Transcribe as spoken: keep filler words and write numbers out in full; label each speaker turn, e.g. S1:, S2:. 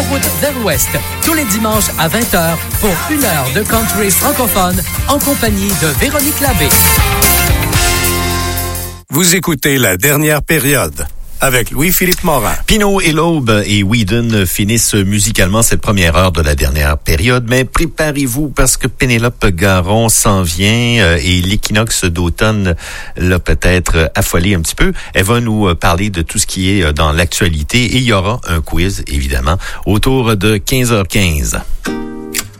S1: route vers l'ouest, tous les dimanches à vingt heures pour une heure de country francophone en compagnie de Véronique Labbé.
S2: Vous écoutez La Dernière Période avec Louis-Philippe Morin.
S3: Pinot et l'Aube et Whedon finissent musicalement cette première heure de La Dernière Période, mais préparez-vous parce que Pénélope Garon s'en vient euh, et l'équinoxe d'automne l'a peut-être affolé un petit peu. Elle va nous parler de tout ce qui est dans l'actualité et il y aura un quiz, évidemment, autour de quinze heures quinze.